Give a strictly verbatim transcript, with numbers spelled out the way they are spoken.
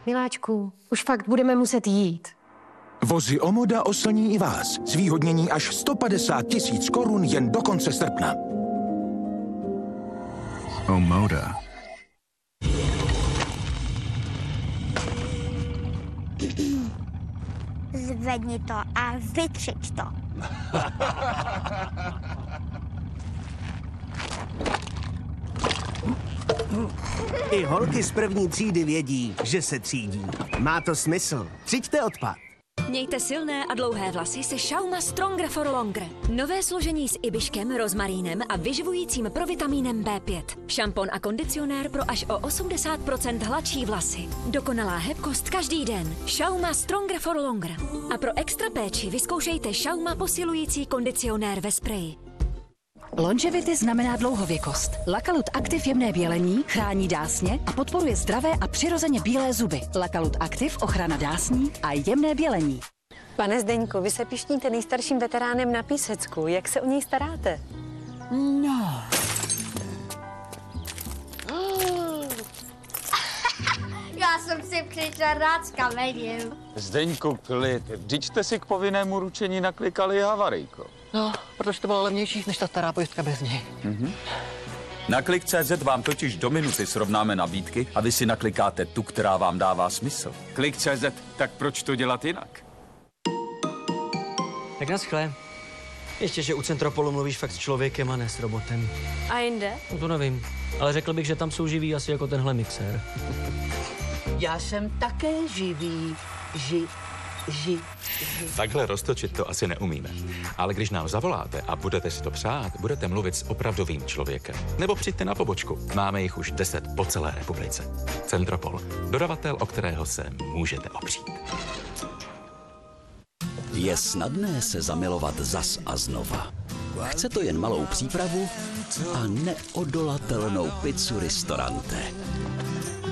miláčku, už fakt budeme muset jít. Vozy Omoda oslní i vás. Zvýhodnění až sto padesát tisíc korun jen do konce srpna. Omoda. Zvedni to a vytřič to. I holky z první třídy vědí, že se třídí. Má to smysl. Třiďte odpad. Mějte silné a dlouhé vlasy se Schauma Stronger for Longer. Nové složení s ibiškem, rozmarínem a vyživujícím provitamínem bé pět. Šampon a kondicionér pro až o osmdesát procent hladší vlasy. Dokonalá hebkost každý den. Schauma Stronger for Longer. A pro extra péči vyzkoušejte Schauma posilující kondicionér ve spreji. Longevity znamená dlouhověkost. Lakalut Activ jemné bělení chrání dásně a podporuje zdravé a přirozeně bílé zuby. Lakalut Activ ochrana dásní a jemné bělení. Pane Zdeňku, vy se pišníte nejstarším veteránem na Písecku. Jak se o něj staráte? No. Já jsem si přišla rád s kamerou. Zdeňku, klid. Vždyť jste si k povinnému ručení naklikali havarijko. No, protože to bylo levnější než ta stará pojistka bez něj. Mm-hmm. Na Klik tečka cé zet vám totiž do minuty srovnáme nabídky a vy si naklikáte tu, která vám dává smysl. Klik tečka cé zet, tak proč to dělat jinak? Tak naschle. Ještě, že u Centropolu mluvíš fakt s člověkem a ne s robotem. A jinde? No to nevím, ale řekl bych, že tam jsou živí asi jako tenhle mixér. Já jsem také živý. Ži, ži, ži. Takhle roztočit to asi neumíme. Ale když nám zavoláte a budete si to přát, budete mluvit s opravdovým člověkem. Nebo přijďte na pobočku. Máme jich už deset po celé republice. Centropol. Dodavatel, o kterého se můžete opřít. Je snadné se zamilovat zas a znova. Chce to jen malou přípravu a neodolatelnou pizzu Ristorante.